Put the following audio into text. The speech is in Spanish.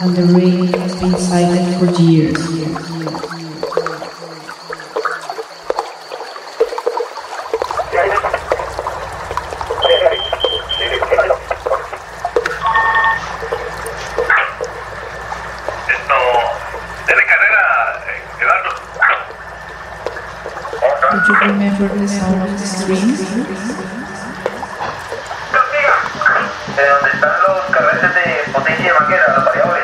and the ring has been silent for years. Would you remember the sound of the streams? De donde están los carretes de potencia de manguera, los variadores.